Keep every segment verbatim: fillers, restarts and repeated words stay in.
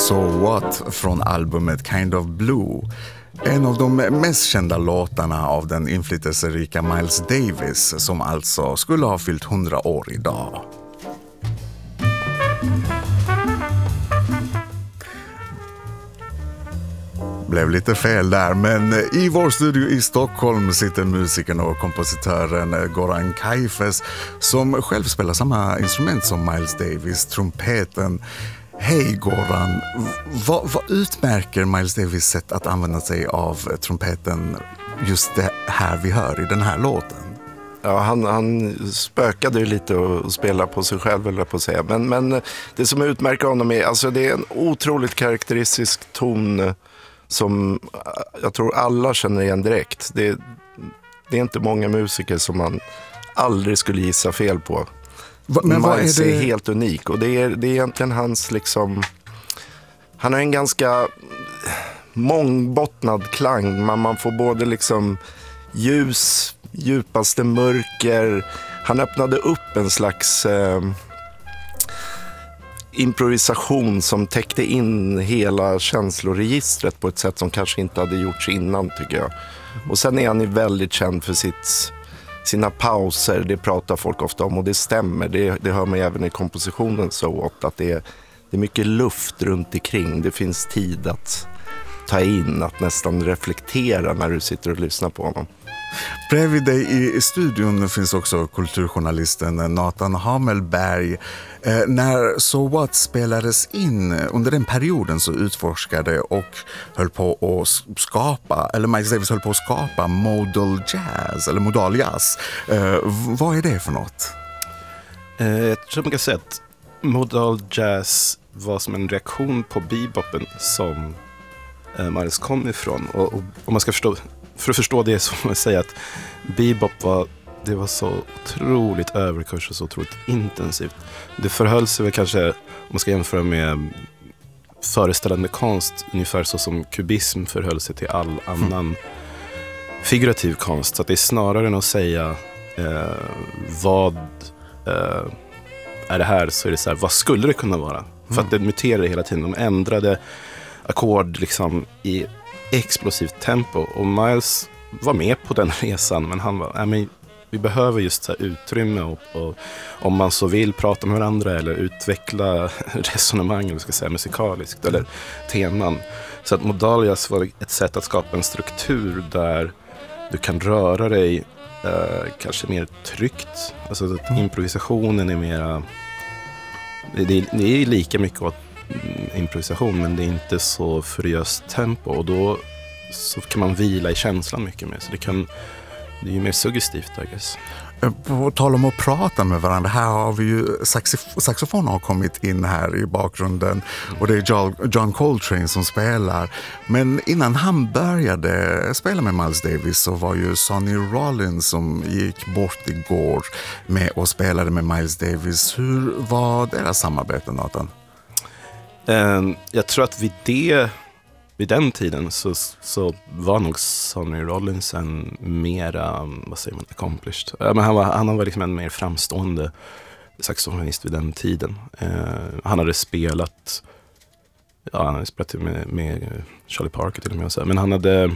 So What från albumet Kind of Blue. En av de mest kända låtarna av den inflytelserika Miles Davis, som alltså skulle ha fyllt hundra år idag. Blev lite fel där, men i vår studio i Stockholm sitter musikern och kompositören Goran Kaifes, som själv spelar samma instrument som Miles Davis, trumpeten. Hej Goran, vad, vad utmärker Miles Davis sätt att använda sig av trumpeten, just det här vi hör i den här låten? Ja, han, han spökade ju lite och, och spelade på sig själv, eller på att säga. Men, men det som utmärker honom är, alltså det är en otroligt karaktäristisk ton som jag tror alla känner igen direkt. Det, det är inte många musiker som man aldrig skulle gissa fel på. Va, men vad är det? Är helt unik, och det är, det är egentligen hans liksom, han har en ganska mångbottnad klang. Man, man får både liksom ljus, djupaste mörker. Han öppnade upp en slags eh, improvisation som täckte in hela känsloregistret på ett sätt som kanske inte hade gjorts innan, tycker jag. Och sen är han ju väldigt känd för sitt, sina pauser, det pratar folk ofta om, och det stämmer. Det, det hör man även i kompositionen så åt, att det är, det är mycket luft runt omkring. Det finns tid att ta in, att nästan reflektera när du sitter och lyssnar på honom. Bredvid dig i studion finns också kulturjournalisten Nathan Hamelberg. Eh, när So What spelades in, under den perioden så utforskade och höll på att skapa, eller Miles Davis höll på att skapa modal jazz, eller modal jazz. Eh, vad är det för något? Eh, jag tror man kan säga att modal jazz var som en reaktion på bebopen som eh, Miles kom ifrån. Och, och om man ska förstå... För att förstå det så får man säga att bebop var, det var så otroligt överkurs och så otroligt intensivt. Det förhöll sig väl kanske, om man ska jämföra med föreställande konst, ungefär så som kubism förhöll sig till all annan figurativ konst. Så att det är snarare än att säga eh, vad eh, är det här, så är det så här, vad skulle det kunna vara? För att det muterade hela tiden. De ändrade ackord liksom i explosivt tempo, och Miles var med på den resan, men han var, nej men vi behöver just så här utrymme och, och om man så vill prata med varandra eller utveckla resonemang, eller ska säga musikaliskt, eller teman. Så att modal jazz var ett sätt att skapa en struktur där du kan röra dig eh, kanske mer tryggt, alltså att improvisationen är mera, det, det är lika mycket åt improvisation, men det är inte så furiöst tempo, och då så kan man vila i känslan mycket mer, så det kan, det är ju mer suggestivt, I guess. På tal om att prata med varandra, här har vi ju saxif- saxofon har kommit in här i bakgrunden, och det är John Coltrane som spelar, men innan han började spela med Miles Davis så var ju Sonny Rollins, som gick bort igår, med och spelade med Miles Davis. Hur var deras samarbete, Nathan? Jag tror att vid, det, vid den tiden så, så var nog Sonny Rollins en mera, vad säger man, accomplished. Men han var, han var liksom en mer framstående saxofonist vid den tiden. Han hade spelat, ja, han hade spelat med, med Charlie Parker till och med, och så. Men han hade,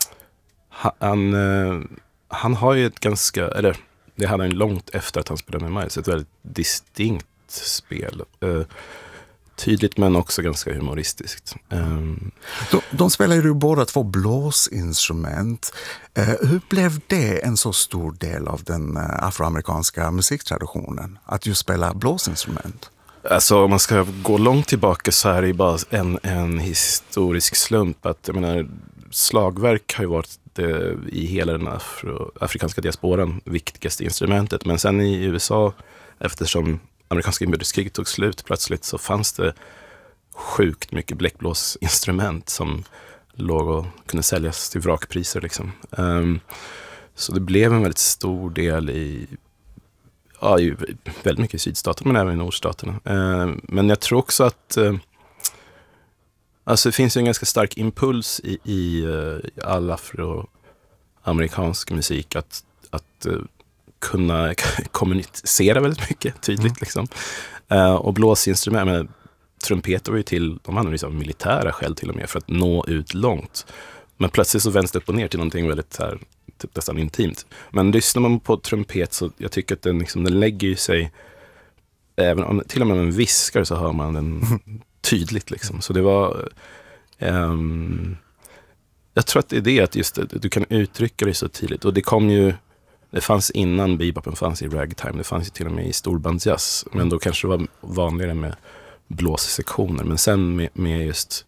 han, han har ju ett ganska, eller det hade han långt efter att han spelade med Miles, ett väldigt distinkt spel. Tydligt, men också ganska humoristiskt. Um. De, de spelar ju båda två blåsinstrument. Uh, hur blev det en så stor del av den uh, afroamerikanska musiktraditionen, att just spela blåsinstrument? Alltså, om man ska gå långt tillbaka så är det bara en, en historisk slump. Att, jag menar, slagverk har ju varit det, i hela den afro, afrikanska diasporan viktigaste instrumentet. Men sen i U S A, eftersom amerikanska inbördeskriget tog slut plötsligt, så fanns det sjukt mycket bläckblåsinstrument som låg och kunde säljas till vrakpriser liksom. Um, så det blev en väldigt stor del i, ja, i väldigt mycket i sydstaterna, men även i nordstaterna. Uh, men jag tror också att uh, alltså det finns ju en ganska stark impuls i, i, uh, i all afroamerikansk musik att, att uh, kunna kommunicera väldigt mycket tydligt. Mm. Liksom. Uh, och blåsinstrument, men trumpeter var ju till, de använde liksom militära skäl till och med för att nå ut långt. Men plötsligt så vänds det upp och ner till någonting väldigt så här, typ nästan intimt. Men lyssnar man på trumpet så jag tycker att den, liksom, den lägger ju sig, även om, till och med om en viskar så hör man den tydligt liksom. Så det var um, jag tror att det är det att just att du kan uttrycka det så tydligt. Och det kom ju, det fanns innan bebopen fanns i ragtime, det fanns ju till och med i storbandsjazz. Men då kanske det var vanligare med blåssektioner. Men sen med, med just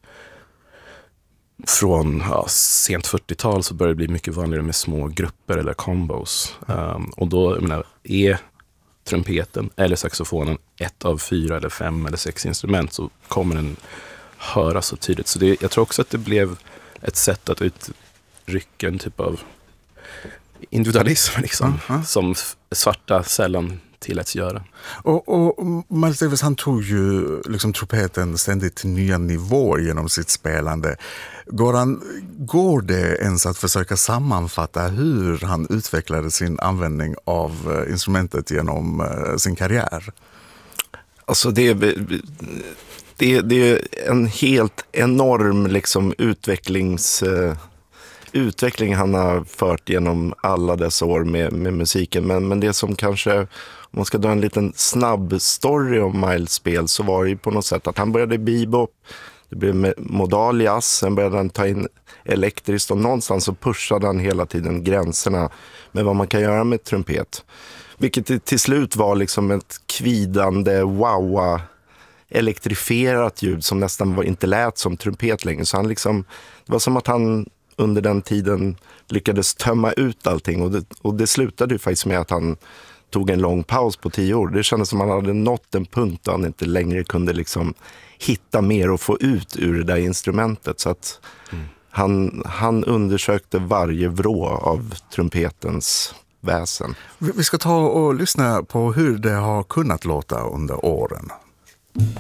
från ja, sent fyrtiotal så började det bli mycket vanligare med små grupper eller combos. Um, och då, jag menar, är trumpeten eller saxofonen ett av fyra eller fem eller sex instrument så kommer den höra så tydligt. Så det, jag tror också att det blev ett sätt att uttrycka en typ av individualism liksom, mm-hmm. som svarta sällan tilläts göra. Och, och Miles Davis, han tog ju liksom trumpeten ständigt till nya nivåer genom sitt spelande. Går, han, går det ens att försöka sammanfatta hur han utvecklade sin användning av instrumentet genom sin karriär? Alltså det är, det, det är en helt enorm liksom utvecklings... utveckling han har fört genom alla dessa år med, med musiken. Men, men det som kanske, om man ska dra en liten snabb story om Miles spel, så var det ju på något sätt att han började bebop, det blev modal jazz, sen började han ta in elektriskt och någonstans så pushade han hela tiden gränserna med vad man kan göra med trumpet. Vilket till slut var liksom ett kvidande, wowa, elektrifierat ljud som nästan var, inte lät som trumpet längre. Så han liksom, det var som att han under den tiden lyckades tömma ut allting. Och det, och det slutade ju faktiskt med att han tog en lång paus på tio år. Det kändes som att han hade nått en punkt där han inte längre kunde liksom hitta mer och få ut ur det där instrumentet. Så att mm. han, han undersökte varje vrå av trumpetens väsen. Vi ska ta och lyssna på hur det har kunnat låta under åren.